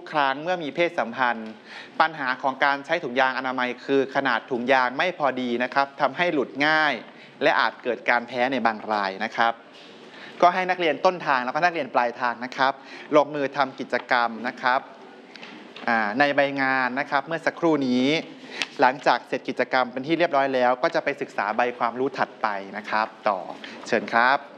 ครั้งเมื่อมีเพศสัมพันธ์ปัญหาของการใช้ถุงยางอนามัยคือขนาดถุงยางไม่พอดีนะครับทำให้หลุดง่ายและอาจเกิดการแพ้ในบางรายนะครับก็ให้นักเรียนต้นทางแล้วก็นักเรียนปลายทางนะครับลงมือทำกิจกรรมนะครับในใบงานนะครับเมื่อสักครู่นี้หลังจากเสร็จกิจกรรมเป็นที่เรียบร้อยแล้วก็จะไปศึกษาใบความรู้ถัดไปนะครับต่อเชิญครับ